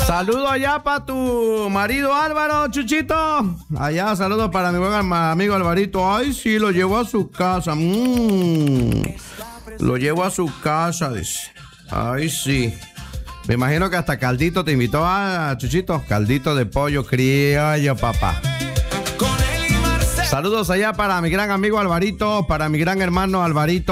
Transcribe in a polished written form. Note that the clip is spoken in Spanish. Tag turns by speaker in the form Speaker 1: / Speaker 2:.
Speaker 1: Saludos allá para tu marido Álvaro, Chuchito. Allá, saludos para mi buen amigo Alvarito. Ay, sí, lo llevo a su casa. Lo llevo a su casa, dice. Ay, sí. Me imagino que hasta caldito te invitó a Chuchito. Caldito de pollo criollo, papá. Saludos allá para mi gran amigo Alvarito, para mi gran hermano Alvarito.